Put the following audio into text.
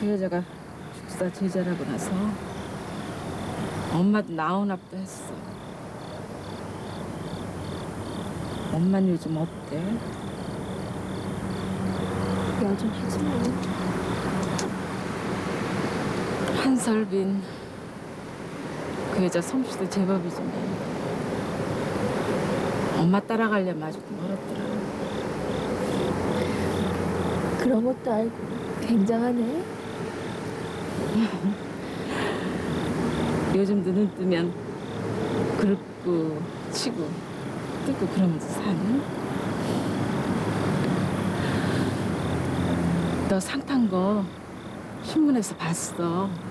그 여자가 축사 제자라고 나서 엄마도 나훈아부터 했어. 엄마는 요즘 어때? 여전하지 뭐. 한설빈 그 여자 솜씨도 제법이지만 엄마 따라가려면 아직도 멀었더라. 그런 것도 알고 굉장하네. 요즘도 눈 뜨면 긁고 치고 뜯고 그러면서 사니? 너 상 탄 거 신문에서 봤어.